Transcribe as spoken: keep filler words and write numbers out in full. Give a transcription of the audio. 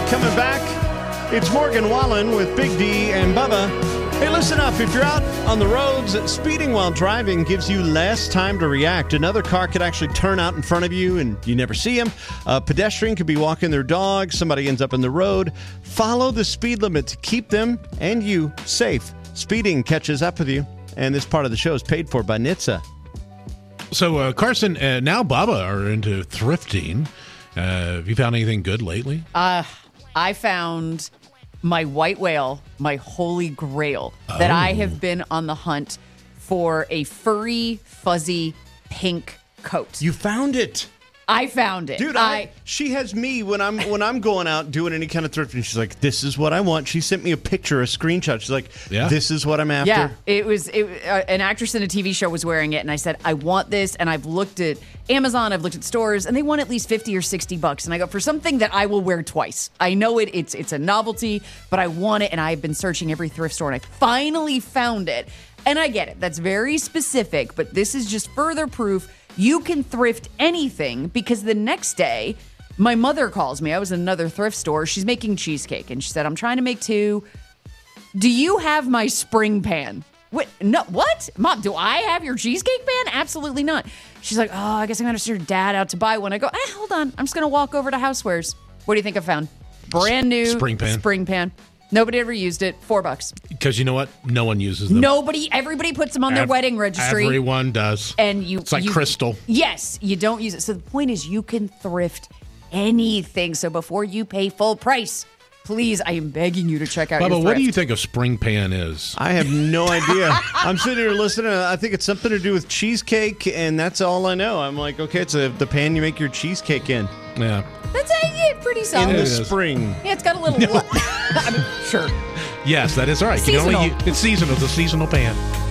coming back. It's Morgan Wallen with Big D and Bubba. Hey, listen up. If you're out on the roads, speeding while driving gives you less time to react. Another car could actually turn out in front of you and you never see them. A pedestrian could be walking their dog. Somebody ends up in the road. Follow the speed limit to keep them and you safe. Speeding catches up with you. And this part of the show is paid for by N H T S A. So, uh, Carson, uh, now Bubba are into thrifting. Uh, have you found anything good lately? Uh, I found my white whale, my holy grail, oh. that I have been on the hunt for a furry, fuzzy, pink coat. You found it. I found it. Dude, I, I she has me when I'm when I'm going out doing any kind of thrifting. She's like, this is what I want. She sent me a picture, a screenshot. She's like, yeah. this is what I'm after. Yeah, it was it, uh, an actress in a T V show was wearing it, and I said, I want this. And I've looked at Amazon, I've looked at stores, and they want at least fifty or sixty bucks. And I go, for something that I will wear twice. I know it, it's it's a novelty, but I want it, and I've been searching every thrift store, and I finally found it. And I get it. That's very specific, but this is just further proof you can thrift anything, because the next day, my mother calls me. I was in another thrift store. She's making cheesecake, and she said, I'm trying to make two. Do you have my spring pan? What? No, what? Mom, do I have your cheesecake pan? Absolutely not. She's like, oh, I guess I'm going to send your dad out to buy one. I go, eh, hold on. I'm just going to walk over to Housewares. What do you think I found? Brand new spring pan. Spring pan. Nobody ever used it. Four bucks. Because you know what? No one uses them. Nobody. Everybody puts them on their Ev- wedding registry. Everyone does. And you. It's like you, crystal. Yes, you don't use it. So the point is, you can thrift anything. So before you pay full price, please, I am begging you to check out. Bubba, your thrift. what do you think a spring pan is? I have no idea. I'm sitting here listening. I think it's something to do with cheesecake, and that's all I know. I'm like, okay, it's a, the pan you make your cheesecake in. Yeah. That's a, yeah, pretty solid. In the It is. spring. Yeah, it's got a little. No. I mean, sure. Yes, that is right. You can Seasonal. only, it's seasonal. It's a seasonal pan.